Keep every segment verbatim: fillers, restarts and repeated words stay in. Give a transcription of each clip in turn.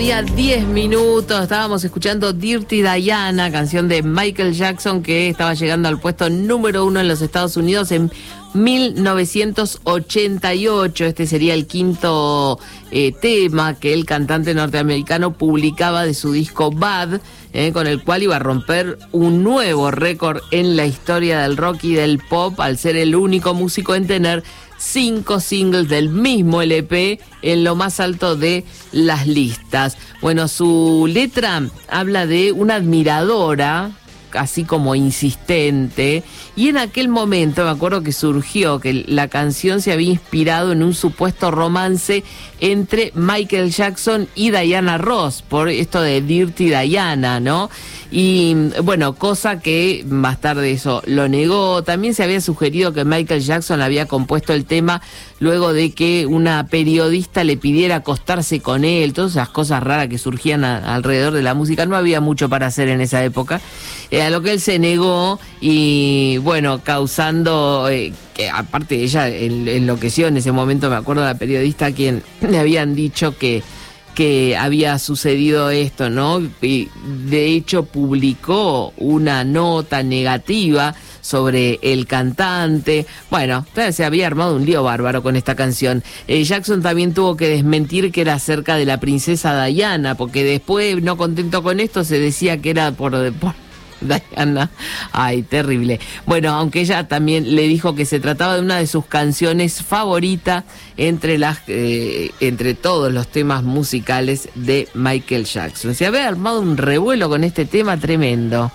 Día diez minutos, estábamos escuchando Dirty Diana, canción de Michael Jackson que estaba llegando al puesto número uno en los Estados Unidos en mil novecientos ochenta y ocho. Este sería el quinto eh, tema que el cantante norteamericano publicaba de su disco Bad, eh, con el cual iba a romper un nuevo récord en la historia del rock y del pop al ser el único músico en tener cinco singles del mismo L P en lo más alto de las listas. Bueno, su letra habla de una admiradora, así como insistente, y en aquel momento me acuerdo que surgió que la canción se había inspirado en un supuesto romance entre Michael Jackson y Diana Ross, por esto de Dirty Diana, ¿no? Y bueno, cosa que más tarde eso lo negó. También se había sugerido que Michael Jackson había compuesto el tema luego de que una periodista le pidiera acostarse con él, todas esas cosas raras que surgían a, alrededor de la música. No había mucho para hacer en esa época, eh, a lo que él se negó y bueno, causando eh, que aparte ella en, enloqueció en ese momento. Me acuerdo de la periodista a quien le habían dicho que que había sucedido esto, ¿no? Y de hecho publicó una nota negativa sobre el cantante. Bueno, se había armado un lío bárbaro con esta canción. Eh, Jackson también tuvo que desmentir que era acerca de la princesa Diana, porque después, no contento con esto, se decía que era por... por Diana, ay, terrible. Bueno, aunque ella también le dijo que se trataba de una de sus canciones favoritas entre las eh, entre todos los temas musicales de Michael Jackson. Se había armado un revuelo con este tema tremendo.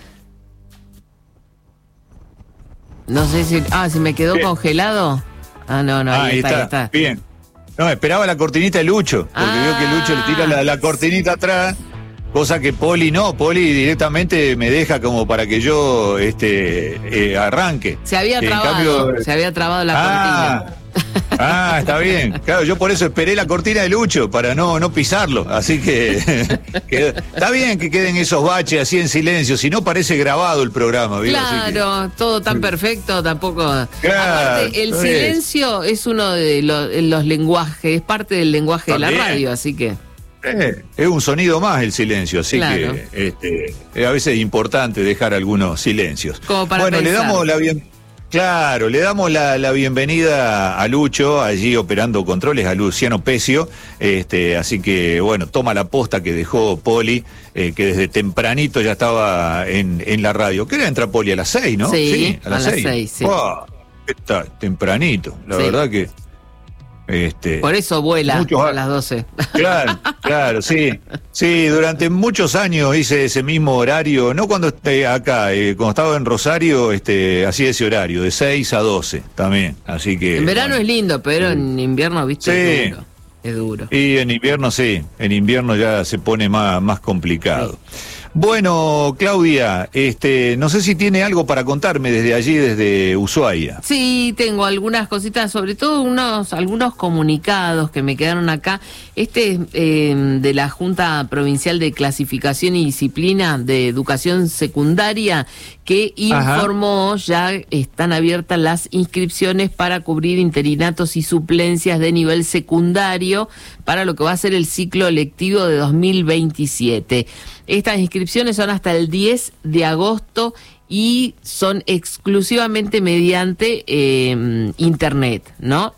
No sé si... Ah, ¿se me quedó Bien. congelado? Ah, no, no, ah, ahí, ahí está, está, ahí está. Bien. No, esperaba la cortinita de Lucho, porque ah. veo que Lucho le tira la, la cortinita atrás. Cosa que Poli no, Poli directamente me deja como para que yo este eh, arranque. Se había que trabado, cambio... se había trabado la ah, cortina. Ah, está bien. Claro, yo por eso esperé la cortina de Lucho, para no, no pisarlo. Así que, que está bien que queden esos baches así en silencio, si no parece grabado el programa. ¿Vio? Claro, que... todo tan perfecto, tampoco... Claro, aparte, el silencio es, es uno de los, los lenguajes, es parte del lenguaje ¿También? de la radio, así que... Eh, es un sonido más el silencio, así claro. que este, es a veces importante dejar algunos silencios. Como para bueno, pensar. le damos la bien, claro, le damos la, la bienvenida a Lucho, allí operando controles, a Luciano Pecio, este, así que bueno, toma la posta que dejó Poli, eh, que desde tempranito ya estaba en, en la radio. ¿Qué hora entra Poli? A las seis, ¿no? Sí, sí a las seis. A las seis sí. Wow, está tempranito, la sí. verdad que... Este, Por eso vuela muchos, a las doce. Claro, claro, sí. Sí, durante muchos años hice ese mismo horario, no cuando esté acá, eh, cuando estaba en Rosario, este, hacía ese horario, de seis a doce también. Así que. En verano bueno, es lindo, pero en invierno, viste, sí. es duro. Es duro. Y en invierno sí, en invierno ya se pone más, más complicado. Sí. Bueno, Claudia, este, no sé si tiene algo para contarme desde allí, desde Ushuaia. Sí, tengo algunas cositas, sobre todo unos algunos comunicados que me quedaron acá. Este eh, de la Junta Provincial de Clasificación y Disciplina de Educación Secundaria, que informó Ajá. ya están abiertas las inscripciones para cubrir interinatos y suplencias de nivel secundario para lo que va a ser el ciclo lectivo de dos mil veintisiete. Estas inscripciones son hasta el diez de agosto y son exclusivamente mediante eh, internet, ¿no?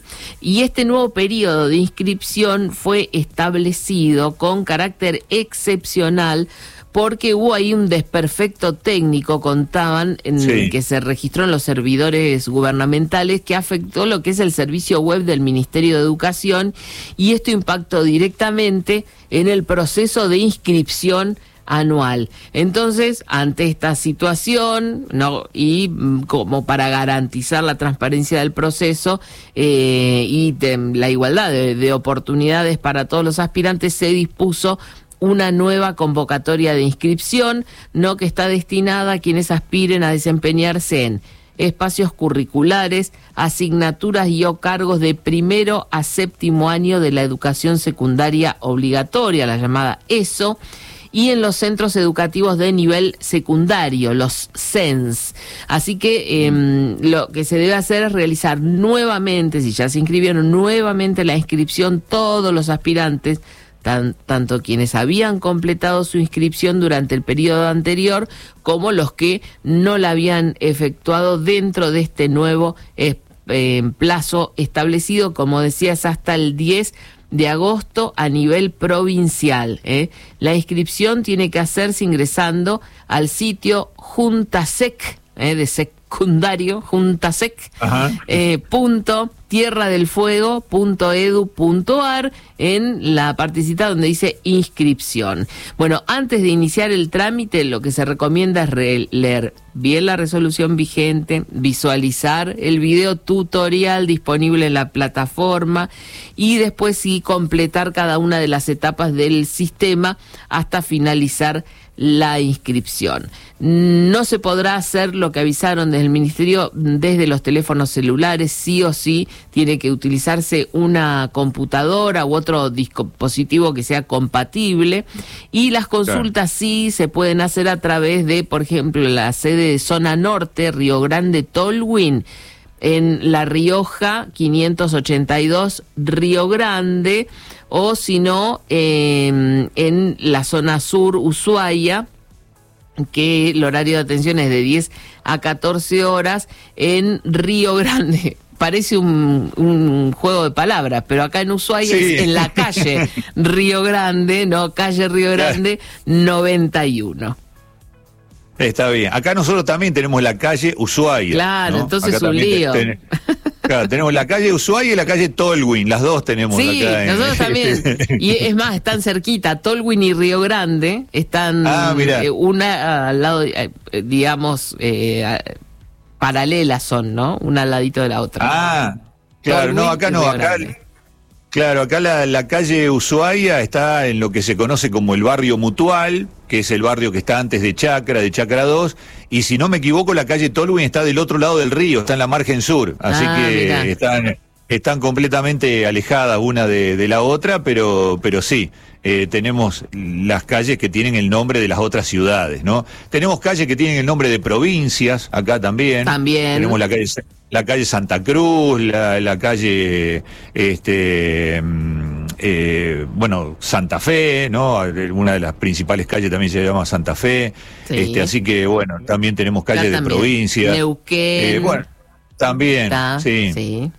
Y este nuevo periodo de inscripción fue establecido con carácter excepcional porque hubo ahí un desperfecto técnico, contaban, en sí. que se registró en los servidores gubernamentales, que afectó lo que es el servicio web del Ministerio de Educación, y esto impactó directamente en el proceso de inscripción anual. Entonces, ante esta situación, no y como para garantizar la transparencia del proceso eh, y de, la igualdad de, de oportunidades para todos los aspirantes, se dispuso una nueva convocatoria de inscripción, no que está destinada a quienes aspiren a desempeñarse en espacios curriculares, asignaturas y o cargos de primero a séptimo año de la educación secundaria obligatoria, la llamada ESO, y en los centros educativos de nivel secundario, los C E N S. Así que eh, lo que se debe hacer es realizar nuevamente, si ya se inscribieron, nuevamente la inscripción todos los aspirantes tan, tanto quienes habían completado su inscripción durante el periodo anterior como los que no la habían efectuado dentro de este nuevo eh, eh, plazo establecido, como decías, hasta el diez de agosto a nivel provincial. ¿eh? La inscripción tiene que hacerse ingresando al sitio Juntasec, ¿eh? de secundario, Juntasec, eh, punto tierra del fuego punto edu punto ar en la partecita donde dice inscripción. Bueno, antes de iniciar el trámite, lo que se recomienda es re- leer bien la resolución vigente, visualizar el video tutorial disponible en la plataforma y después sí completar cada una de las etapas del sistema hasta finalizar la inscripción. No se podrá hacer lo que avisaron desde el Ministerio desde los teléfonos celulares, sí o sí tiene que utilizarse una computadora u otro dispositivo que sea compatible, y las consultas claro. sí se pueden hacer a través de, por ejemplo, la sede de Zona Norte, Río Grande, Tolwyn, en La Rioja, quinientos ochenta y dos, Río Grande, o si no, eh, en la zona sur, Ushuaia, que el horario de atención es de diez a catorce horas, en Río Grande. Parece un, un juego de palabras, pero acá en Ushuaia sí. es en la calle Río Grande, no, calle Río Grande, noventa y uno. Está bien. Acá nosotros también tenemos la calle Ushuaia. Claro, ¿no? entonces acá un lío. Ten, claro, tenemos la calle Ushuaia y la calle Tolwyn, las dos tenemos sí, acá. Sí, nosotros en... también. Y es más, están cerquita, Tolwyn y Río Grande, están ah, eh, una al lado, eh, digamos, eh, paralelas son, ¿no? Una al ladito de la otra. Ah, claro, Tolwyn no, acá no, acá... Grande. Claro, acá la, la calle Ushuaia está en lo que se conoce como el barrio Mutual, que es el barrio que está antes de Chacra, de Chacra dos, y si no me equivoco la calle Tolwyn está del otro lado del río, está en la margen sur, así ah, que mirá. están están completamente alejadas una de, de la otra, pero pero sí, eh, tenemos las calles que tienen el nombre de las otras ciudades, ¿no? Tenemos calles que tienen el nombre de provincias, acá también. También. Tenemos la calle... la calle Santa Cruz, la, la calle, este, eh, bueno, Santa Fe, ¿no? Una de las principales calles también se llama Santa Fe, sí. este, así que, bueno, también tenemos calles de provincia. Neuquén. Eh, bueno, también, Está, sí. sí.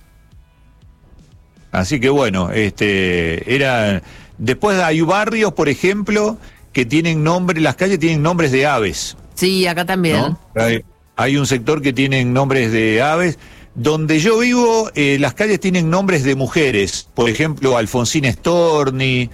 Así que, bueno, este, era, después hay barrios, por ejemplo, que tienen nombre, las calles tienen nombres de aves. Sí, acá también. ¿No? Hay, Hay un sector que tienen nombres de aves. Donde yo vivo, eh, las calles tienen nombres de mujeres. Por ejemplo, Alfonsina Storni,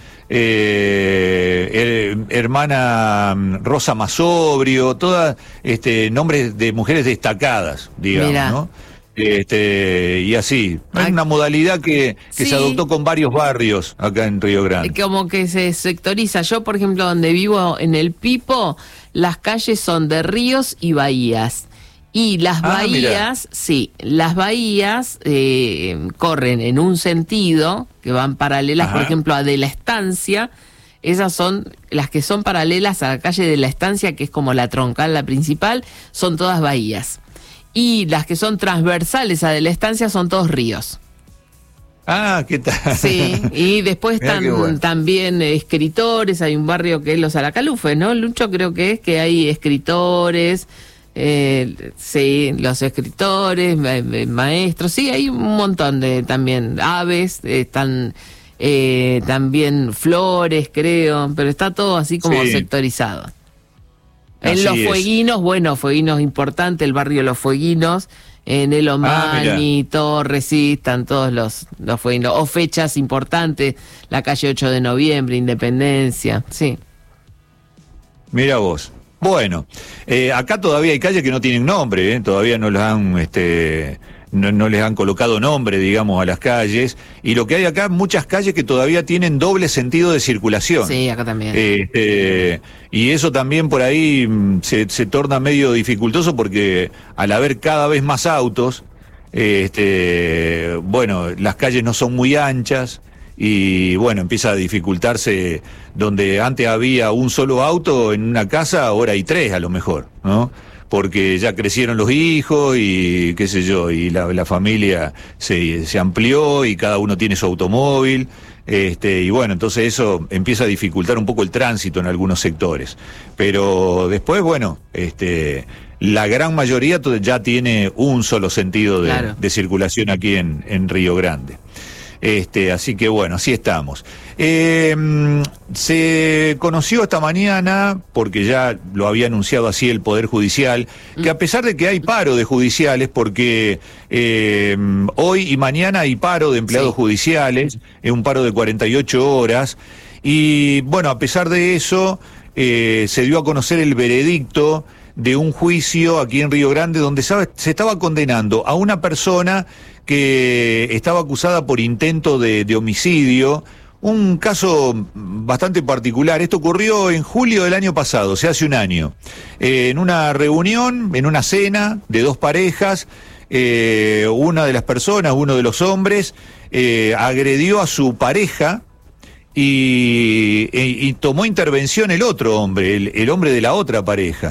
eh, her, hermana Rosa Masobrio, todas este, nombres de mujeres destacadas, digamos, Mirá. ¿no? Este, y así. Es una modalidad que, que sí. se adoptó con varios barrios acá en Río Grande. Como que se sectoriza. Yo, por ejemplo, donde vivo en El Pipo, las calles son de ríos y bahías. Y las ah, bahías, mirá. sí, las bahías eh, corren en un sentido, que van paralelas, Ajá. por ejemplo, a De la Estancia. Esas son las que son paralelas a la calle De la Estancia, que es como la troncal, la principal, son todas bahías. Y las que son transversales a De la Estancia son todos ríos. Ah, ¿qué tal? Sí, y después están bueno. también escritores, hay un barrio que es Los Alacalufes, ¿no? Lucho, creo que es que hay escritores... Eh, sí, los escritores, ma maestros, sí, hay un montón de también aves, eh, están eh, también flores, creo, pero está todo así como sí. sectorizado. En así Los Fueguinos, es. bueno, Fueguinos importante, el barrio Los Fueguinos, en El Omani, ah, Torres, sí, están todos los, los Fueguinos, o fechas importantes, la calle ocho de noviembre, Independencia, sí. Mira vos. Bueno, eh, acá todavía hay calles que no tienen nombre, ¿eh? Todavía no las han, este, no, no les han colocado nombre, digamos, a las calles. Y lo que hay acá, muchas calles que todavía tienen doble sentido de circulación. Sí, acá también. Eh, eh, y eso también por ahí se, se torna medio dificultoso porque al haber cada vez más autos, este, bueno, las calles no son muy anchas. Y bueno, empieza a dificultarse donde antes había un solo auto en una casa, ahora hay tres a lo mejor, ¿no? Porque ya crecieron los hijos y qué sé yo, y la, la familia se, se amplió y cada uno tiene su automóvil. Este, y bueno, entonces eso empieza a dificultar un poco el tránsito en algunos sectores. Pero después, bueno, este, la gran mayoría ya tiene un solo sentido de, claro. de circulación aquí en, en Río Grande. Este, así que bueno, así estamos. Eh, se conoció esta mañana, porque ya lo había anunciado así el Poder Judicial, que a pesar de que hay paro de judiciales, porque eh, hoy y mañana hay paro de empleados sí. judiciales, es un paro de cuarenta y ocho horas, y bueno, a pesar de eso, eh, se dio a conocer el veredicto de un juicio aquí en Río Grande, donde se estaba condenando a una persona que estaba acusada por intento de, de homicidio, un caso bastante particular. Esto ocurrió en julio del año pasado, o sea, hace un año, eh, en una reunión, en una cena de dos parejas, eh, una de las personas, uno de los hombres, eh, agredió a su pareja y, y, y tomó intervención el otro hombre, el, el hombre de la otra pareja.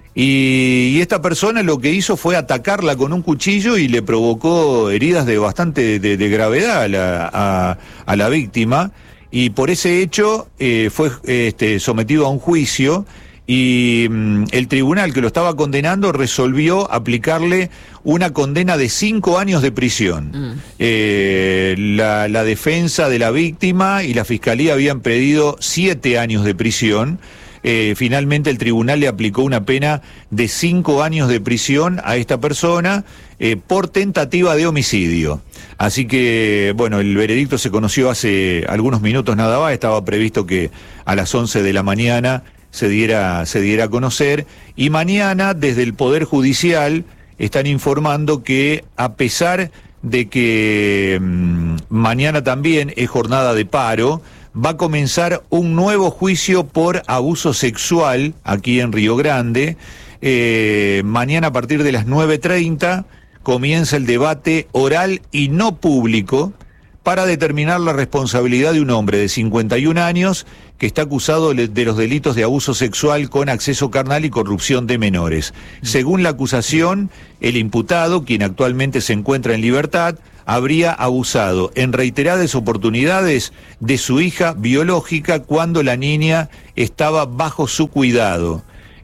Y, y esta persona lo que hizo fue atacarla con un cuchillo y le provocó heridas de bastante de, de gravedad a la, a, a la víctima, y por ese hecho eh, fue este, sometido a un juicio, y mm, el tribunal que lo estaba condenando resolvió aplicarle una condena de cinco años de prisión. Mm. Eh, la, la defensa de la víctima y la fiscalía habían pedido siete años de prisión. Eh, finalmente el tribunal le aplicó una pena de cinco años de prisión a esta persona eh, por tentativa de homicidio. Así que, bueno, el veredicto se conoció hace algunos minutos nada más, estaba previsto que a las once de la mañana se diera, se diera a conocer, y mañana desde el Poder Judicial están informando que, a pesar de que mmm, mañana también es jornada de paro, va a comenzar un nuevo juicio por abuso sexual aquí en Río Grande. Eh, mañana a partir de las nueve treinta comienza el debate oral y no público para determinar la responsabilidad de un hombre de cincuenta y un años que está acusado de los delitos de abuso sexual con acceso carnal y corrupción de menores. Según la acusación, el imputado, quien actualmente se encuentra en libertad, habría abusado en reiteradas oportunidades de su hija biológica cuando la niña estaba bajo su cuidado.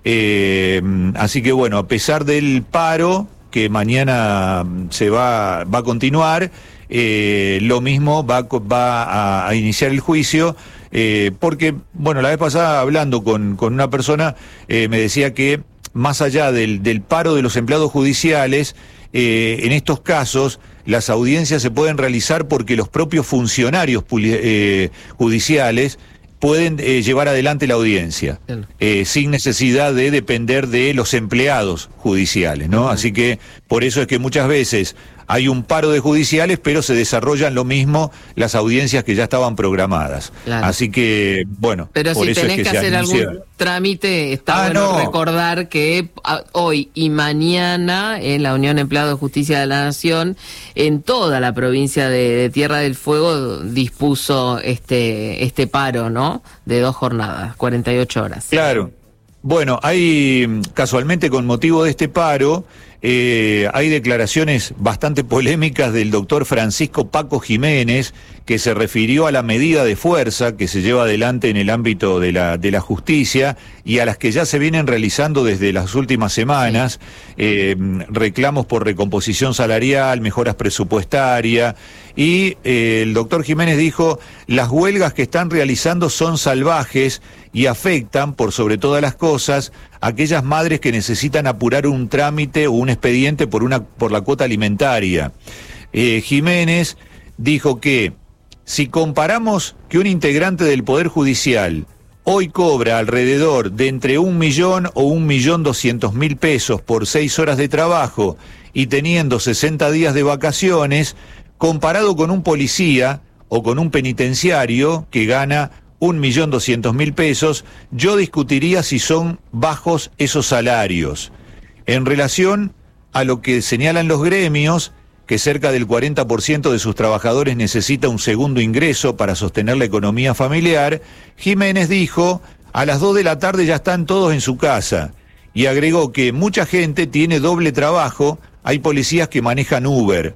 Eh, así que bueno, a pesar del paro que mañana se va, va a continuar, eh, lo mismo va, va a, a iniciar el juicio, eh, porque, bueno, la vez pasada hablando con, con una persona, eh, me decía que más allá del, del paro de los empleados judiciales, eh, en estos casos las audiencias se pueden realizar porque los propios funcionarios eh, judiciales pueden eh, llevar adelante la audiencia, eh, sin necesidad de depender de los empleados judiciales, ¿no? Uh-huh. Así que por eso es que muchas veces hay un paro de judiciales, pero se desarrollan lo mismo las audiencias que ya estaban programadas. Claro. Así que, bueno, pero por si eso tenés es que, que hacer algún trámite, está ah, bueno no. recordar que hoy y mañana en la Unión Empleados de Justicia de la Nación, en toda la provincia de, de Tierra del Fuego, dispuso este, este paro, ¿no? De dos jornadas, cuarenta y ocho horas. Claro. Bueno, hay, casualmente con motivo de este paro, eh, hay declaraciones bastante polémicas del doctor Francisco Paco Jiménez, que se refirió a la medida de fuerza que se lleva adelante en el ámbito de la, de la justicia y a las que ya se vienen realizando desde las últimas semanas, eh, reclamos por recomposición salarial, mejoras presupuestarias, y eh, el doctor Jiménez dijo: las huelgas que están realizando son salvajes y afectan, por sobre todas las cosas, a aquellas madres que necesitan apurar un trámite o un expediente por, una, por la cuota alimentaria. Eh, Jiménez dijo que si comparamos que un integrante del Poder Judicial hoy cobra alrededor de entre un millón o un millón doscientos mil pesos por seis horas de trabajo y teniendo sesenta días de vacaciones, comparado con un policía o con un penitenciario que gana un millón doscientos mil pesos, yo discutiría si son bajos esos salarios. En relación a lo que señalan los gremios, que cerca del cuarenta por ciento de sus trabajadores necesita un segundo ingreso para sostener la economía familiar, Jiménez dijo: a las dos de la tarde ya están todos en su casa, y agregó que mucha gente tiene doble trabajo, hay policías que manejan Uber.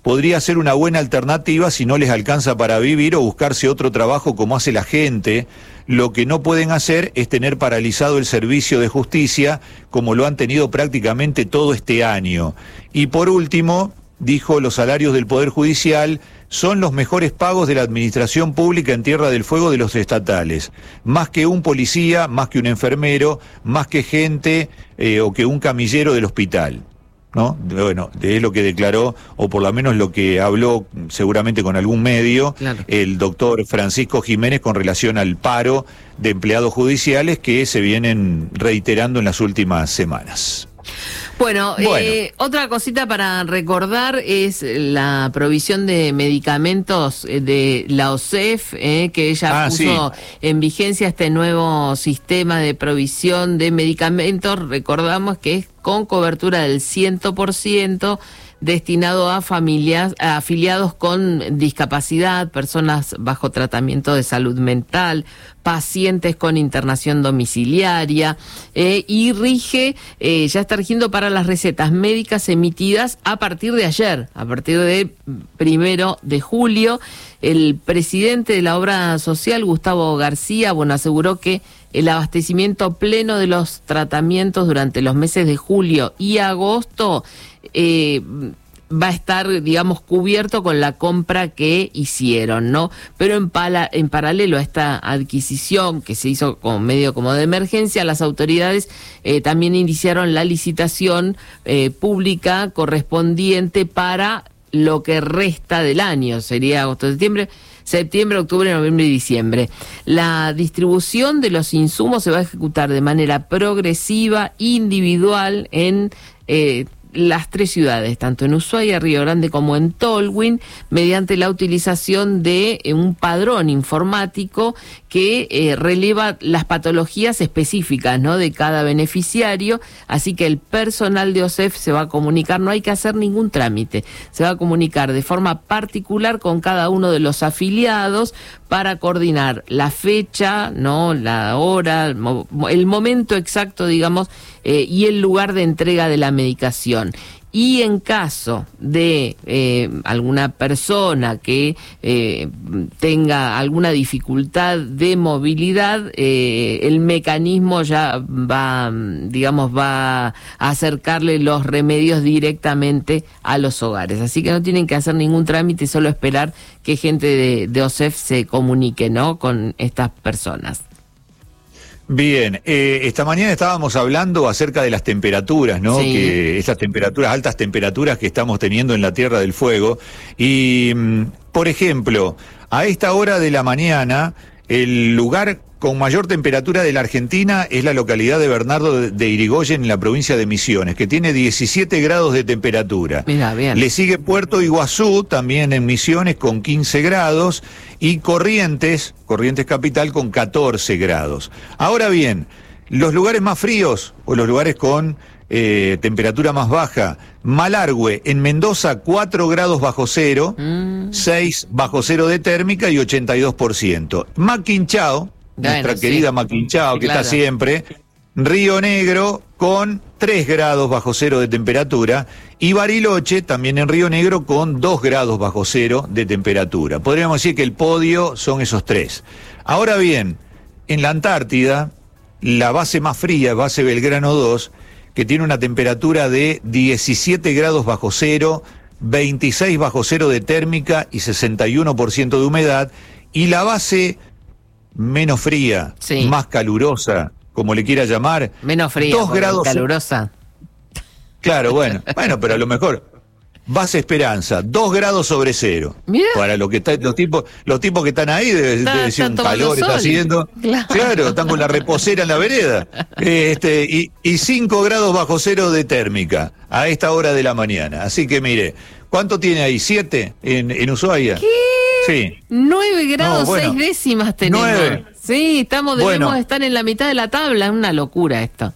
podría ser una buena alternativa si no les alcanza para vivir o buscarse otro trabajo como hace la gente. Lo que no pueden hacer es tener paralizado el servicio de justicia como lo han tenido prácticamente todo este año. Y por último, dijo, los salarios del Poder Judicial son los mejores pagos de la administración pública en Tierra del Fuego de los estatales. Más que un policía, más que un enfermero, más que gente eh, o que un camillero del hospital. ¿No? Bueno, es lo que declaró, o por lo menos lo que habló seguramente con algún medio, claro, el doctor Francisco Jiménez con relación al paro de empleados judiciales que se vienen reiterando en las últimas semanas. Bueno, bueno. Eh, otra cosita para recordar es la provisión de medicamentos de la O S E F, eh, que ella ah, puso sí. en vigencia este nuevo sistema de provisión de medicamentos. Recordamos que es con cobertura del cien por ciento, destinado a familias, a afiliados con discapacidad, personas bajo tratamiento de salud mental, pacientes con internación domiciliaria, eh, y rige, eh, ya está rigiendo para las recetas médicas emitidas a partir de ayer, a partir de primero de julio. El presidente de la obra social, Gustavo García, bueno, aseguró que el abastecimiento pleno de los tratamientos durante los meses de julio y agosto eh, va a estar, digamos, cubierto con la compra que hicieron, ¿no? Pero en, pala, en paralelo a esta adquisición que se hizo como medio como de emergencia, las autoridades eh, también iniciaron la licitación eh, pública correspondiente para lo que resta del año, sería agosto, septiembre, septiembre, octubre, noviembre y diciembre. La distribución de los insumos se va a ejecutar de manera progresiva, individual, en eh, las tres ciudades, tanto en Ushuaia, Río Grande como en Tolwyn, mediante la utilización de eh, un padrón informático que eh, releva las patologías específicas, ¿no?, de cada beneficiario. Así que el personal de O S E F se va a comunicar, no hay que hacer ningún trámite, se va a comunicar de forma particular con cada uno de los afiliados para coordinar la fecha, ¿no?, la hora, el, mo- el momento exacto, digamos, eh, y el lugar de entrega de la medicación. Y en caso de eh, alguna persona que eh, tenga alguna dificultad de movilidad, eh, el mecanismo ya va, digamos, va a acercarle los remedios directamente a los hogares. Así que no tienen que hacer ningún trámite, solo esperar que gente de, de O S E F se comunique, ¿no?, con estas personas. Bien, eh, esta mañana estábamos hablando acerca de las temperaturas, ¿no? Sí. Que estas temperaturas, altas temperaturas que estamos teniendo en la Tierra del Fuego. Y, por ejemplo, a esta hora de la mañana, el lugar con mayor temperatura de la Argentina es la localidad de Bernardo de Irigoyen, en la provincia de Misiones, que tiene diecisiete grados de temperatura. Mirá, bien. Le sigue Puerto Iguazú, también en Misiones, con quince grados, y Corrientes, Corrientes Capital, con catorce grados. Ahora bien, los lugares más fríos, o los lugares con eh, temperatura más baja: Malargüe, en Mendoza, cuatro grados bajo cero, mm. seis bajo cero de térmica y ochenta y dos por ciento. Maquinchao, bueno, nuestra sí. querida Maquinchao, sí, que claro. está siempre. Río Negro, con tres grados bajo cero de temperatura, y Bariloche, también en Río Negro, con dos grados bajo cero de temperatura. Podríamos decir que el podio son esos tres. Ahora bien, en la Antártida, la base más fría, base Belgrano dos, que tiene una temperatura de diecisiete grados bajo cero, veintiséis bajo cero de térmica y sesenta y uno por ciento de humedad, y la base menos fría, sí. más calurosa, como le quiera llamar, menos fría, dos grados calurosa. Claro, bueno, bueno, pero a lo mejor base Esperanza, dos grados sobre cero. Mirá. Para lo que está, los tipos, los tipos que están ahí debe, está, debe ser un calor sol. Está haciendo. Claro. claro, están con la reposera en la vereda. Este, y, y cinco grados bajo cero de térmica a esta hora de la mañana. Así que mire, ¿cuánto tiene ahí? ¿Siete en, en Ushuaia? ¿Qué? Sí. Nueve grados, no, bueno, seis décimas tenemos. Nueve. Sí, estamos, debemos bueno. estar en la mitad de la tabla, es una locura esto.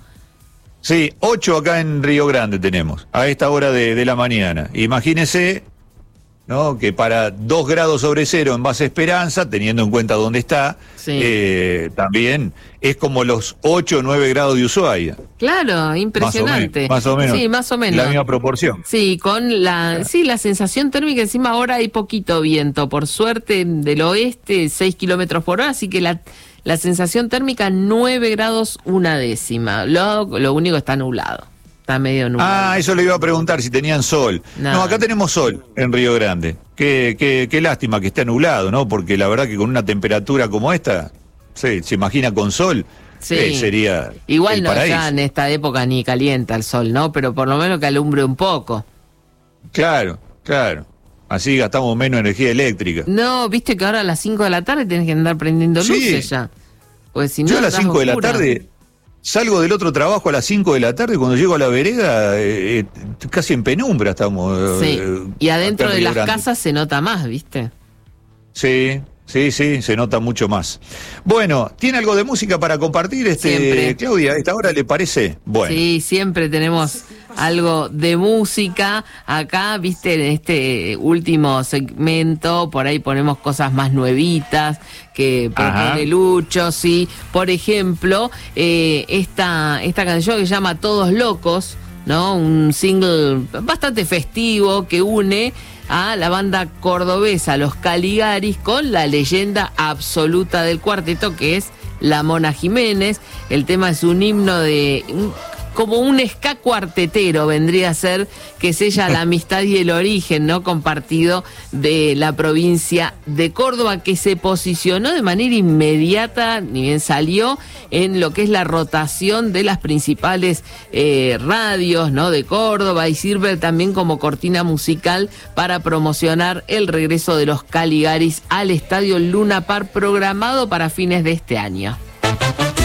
Sí, ocho acá en Río Grande tenemos, a esta hora de, de la mañana. Imagínese ¿no? Que para dos grados sobre cero en base Esperanza, teniendo en cuenta dónde está, sí. eh, también es como los ocho o nueve grados de Ushuaia. Claro, impresionante. Más o menos. Sí, más o menos. La misma proporción. Sí, con la, sí, la sensación térmica, encima ahora hay poquito viento, por suerte del oeste, seis kilómetros por hora, así que la, la sensación térmica nueve grados una décima. Lo, lo único está nublado. Está medio nublado. Ah, eso le iba a preguntar si tenían sol. No, no acá tenemos sol en Río Grande. Qué, qué, qué lástima que esté nublado, ¿no? Porque la verdad que con una temperatura como esta, sí, se imagina con sol, sí. eh, sería igual el no, paraíso. ya en esta época ni calienta el sol, ¿no? Pero por lo menos que alumbre un poco. Claro, claro. Así gastamos menos energía eléctrica. No, viste que ahora a las cinco de la tarde tenés que andar prendiendo sí. luces ya. Pues si no, yo a las cinco de la tarde salgo del otro trabajo a las cinco de la tarde y cuando llego a la vereda, eh, eh, casi en penumbra estamos. Sí, eh, y adentro de las Grande. casas se nota más, ¿viste? Sí, sí, sí, se nota mucho más. Bueno, ¿tiene algo de música para compartir, este Siempre. Claudia? ¿A esta hora le parece? Bueno. Sí, siempre tenemos algo de música. Acá, viste, en este último segmento, por ahí ponemos cosas más nuevitas que propone Lucho, sí. Por ejemplo, eh, esta, esta canción que se llama Todos Locos, ¿no? Un single bastante festivo que une a la banda cordobesa Los Caligaris con la leyenda absoluta del cuarteto, que es La Mona Jiménez. El tema es un himno de... Un, como un ska cuartetero vendría a ser, que sella la amistad y el origen, ¿no? Compartido de la provincia de Córdoba, que se posicionó de manera inmediata, ni bien salió, en lo que es la rotación de las principales eh, radios, ¿no? De Córdoba, y sirve también como cortina musical para promocionar el regreso de los Caligaris al Estadio Luna Park, programado para fines de este año.